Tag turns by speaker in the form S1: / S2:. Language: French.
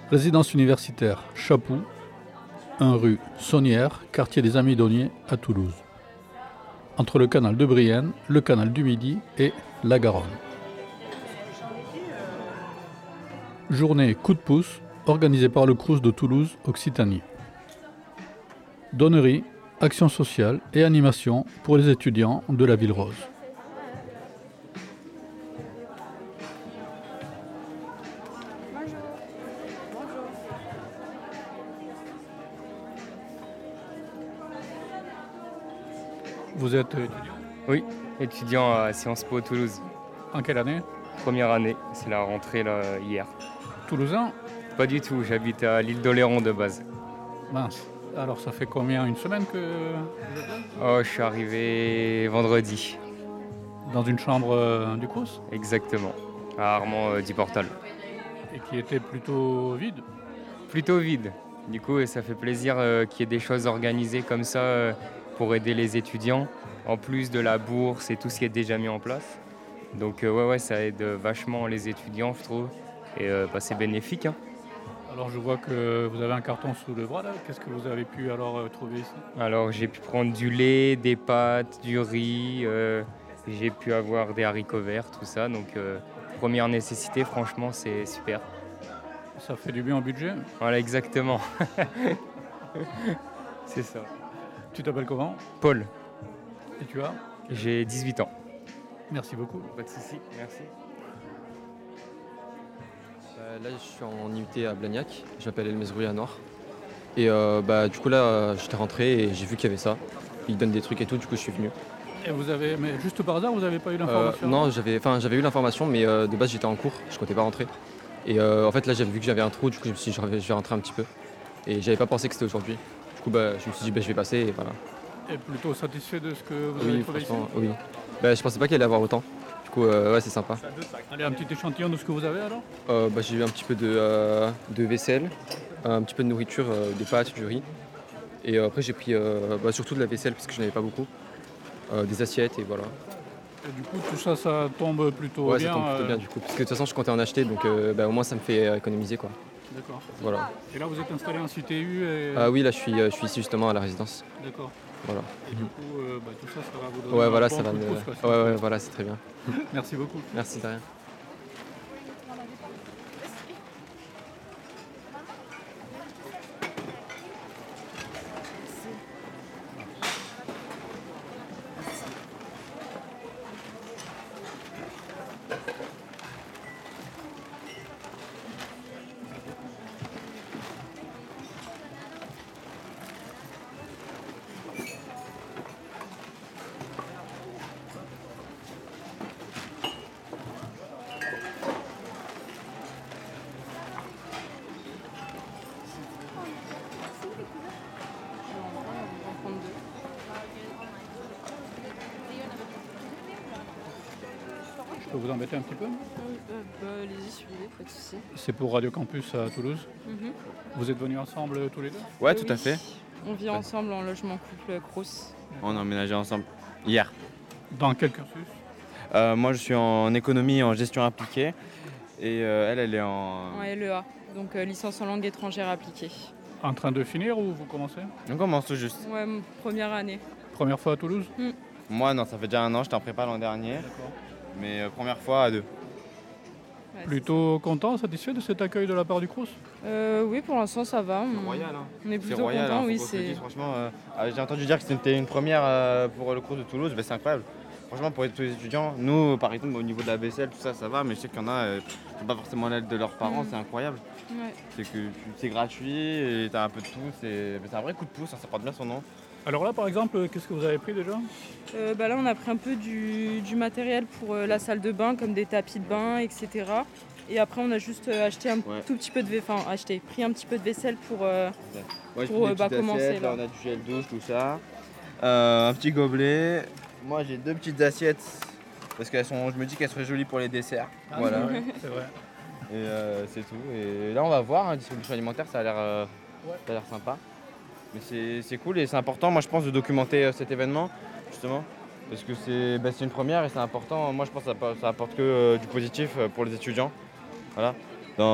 S1: Résidence universitaire Chapoux, 1 rue Saunière, quartier des Amis Doniers à Toulouse. Entre le canal de Brienne, le canal du Midi et la Garonne. Journée coup de pouce organisée par le Crous de Toulouse Occitanie. Donnerie, action sociale et animation pour les étudiants de la Ville Rose. Vous êtes étudiant?
S2: Oui, étudiant à Sciences Po Toulouse.
S1: En quelle année?
S2: Première année, c'est la rentrée là, hier.
S1: Toulousain?
S2: Pas du tout, j'habite à l'île d'Oléron de base.
S1: Mince. Alors ça fait combien? Une semaine que vous êtes là?
S2: Oh, je suis arrivé vendredi.
S1: Dans une chambre du Crous?
S2: Exactement, à Armand d'Yportal.
S1: Et qui était plutôt vide?
S2: Plutôt vide. Du coup, ça fait plaisir qu'il y ait des choses organisées comme ça pour aider les étudiants, en plus de la bourse et tout ce qui est déjà mis en place. Donc ouais, ça aide vachement les étudiants, je trouve. Et c'est bénéfique. Hein.
S1: Alors je vois que vous avez un carton sous le bras là. Qu'est-ce que vous avez pu alors trouver ici?
S2: Alors j'ai pu prendre du lait, des pâtes, du riz, j'ai pu avoir des haricots verts, tout ça. Donc première nécessité, franchement, c'est super.
S1: Ça fait du bien au budget?
S2: Voilà, exactement. C'est ça.
S1: Tu t'appelles comment?
S2: Paul.
S1: Et tu as?
S2: J'ai 18 ans.
S1: Merci beaucoup.
S2: Pas de souci, merci.
S3: Là, je suis en IUT à Blagnac, je m'appelle Elmezroui Anor. Et du coup, là, j'étais rentré et j'ai vu qu'il y avait ça. Ils donnent des trucs et tout, du coup, je suis venu.
S1: Et vous avez, mais juste par hasard, vous n'avez pas eu l'information?
S3: Non, j'avais eu l'information, mais de base, j'étais en cours, je comptais pas rentrer. Et en fait, là, j'avais vu que j'avais un trou, du coup, je me suis dit, je vais rentrer un petit peu. Et j'avais pas pensé que c'était aujourd'hui. Du coup, je me suis dit, je vais passer et voilà.
S1: Et plutôt satisfait de ce que vous avez trouvé ici?
S3: Oui. Je pensais pas qu'il allait y avoir autant. Du coup, ouais, c'est sympa.
S1: Allez, un petit échantillon de ce que vous avez alors?
S3: J'ai eu un petit peu de vaisselle, un petit peu de nourriture, des pâtes, du riz. Et après, j'ai pris surtout de la vaisselle parce que je n'avais pas beaucoup. Des assiettes et voilà.
S1: Et du coup, tout ça, ça tombe plutôt
S3: Ouais,
S1: bien?
S3: ça tombe plutôt bien du coup. Parce que de toute façon, je comptais en acheter, donc au moins, ça me fait économiser quoi.
S1: D'accord.
S3: Voilà.
S1: Et là, vous êtes installé en CTU et...
S3: Oui, là, je suis ici justement à la résidence.
S1: D'accord.
S3: Voilà.
S1: Et du coup, tout ça, ça va vous donner
S3: Ouais,
S1: un
S3: voilà,
S1: bon
S3: ça va
S1: coup de
S3: me.
S1: pouce, quoi,
S3: Ouais, voilà, c'est très bien.
S1: Merci beaucoup.
S3: Merci, de rien.
S1: Je peux vous embêter un petit peu?
S4: Allez-y si vous voulez, pas de souci.
S1: C'est pour Radio Campus à Toulouse. Vous êtes venus ensemble tous les deux?
S5: Ouais, tout à fait.
S4: On vit ensemble en logement couple Crous.
S5: On a emménagé ensemble hier.
S1: Dans quel cursus?
S5: Moi, je suis en économie et en gestion appliquée. Et elle est en...
S4: En LEA, donc licence en langue étrangère appliquée.
S1: En train de finir ou vous commencez?
S5: On commence tout juste.
S4: Ouais, première année.
S1: Première fois à Toulouse?
S5: Moi, non, ça fait déjà 1 an, j'étais en prépa l'an dernier.
S1: D'accord.
S5: Mais première fois à 2.
S4: Ouais,
S1: Plutôt content, satisfait de cet accueil de la part du Crous?
S4: oui, pour l'instant ça va.
S5: Royal, hein.
S4: On est
S5: C'est
S4: plutôt
S5: royal,
S4: content,
S5: hein,
S4: oui.
S5: faut qu'on se le
S4: C'est...
S5: dise, franchement, j'ai entendu dire que c'était une première pour le cours de Toulouse, c'est incroyable. Franchement, pour tous les étudiants, nous, par exemple, au niveau de la vaisselle, tout ça, ça va, mais je sais qu'il y en a qui n'ont pas forcément l'aide de leurs parents, c'est incroyable.
S4: Ouais.
S5: C'est que c'est gratuit et t'as un peu de tout, c'est un vrai coup de pouce, hein, ça porte bien son nom.
S1: Alors là, par exemple, qu'est-ce que vous avez pris déjà?
S4: Là, on a pris un peu du matériel pour la salle de bain, comme des tapis de bain, etc. Et après, on a juste acheté tout petit peu de pris un petit peu de vaisselle pour commencer.
S5: Là, on a du gel douche, tout ça. Un petit gobelet. Moi, j'ai 2 petites assiettes parce que je me dis qu'elles seraient jolies pour les desserts.
S1: Ah,
S5: voilà.
S1: C'est vrai.
S5: Et c'est tout. Et là, on va voir, hein, distribution alimentaire, ça a l'air sympa. Mais c'est cool et c'est important, moi, je pense, de documenter cet événement, justement. Parce que c'est une première et c'est important. Moi, je pense que ça apporte que du positif pour les étudiants. Voilà.